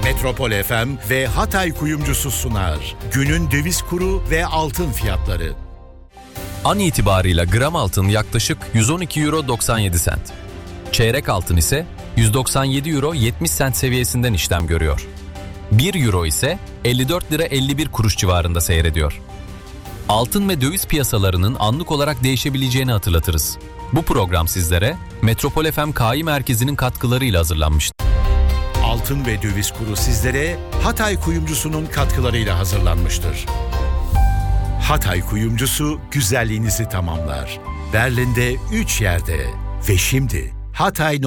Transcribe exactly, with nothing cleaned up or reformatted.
Metropol F M ve Hatay Kuyumcusu sunar. Günün döviz kuru ve altın fiyatları. An itibarıyla gram altın yaklaşık yüz on iki euro doksan yedi sent. Çeyrek altın ise yüz doksan yedi euro yetmiş sent seviyesinden işlem görüyor. bir euro ise elli dört lira elli bir kuruş civarında seyrediyor. Altın ve döviz piyasalarının anlık olarak değişebileceğini hatırlatırız. Bu program sizlere Metropol F M K I Merkezi'nin katkılarıyla hazırlanmıştır. Altın ve döviz kuru sizlere Hatay Kuyumcusu'nun katkılarıyla hazırlanmıştır. Hatay Kuyumcusu güzelliğinizi tamamlar. Berlin'de üç yerde ve şimdi Hatay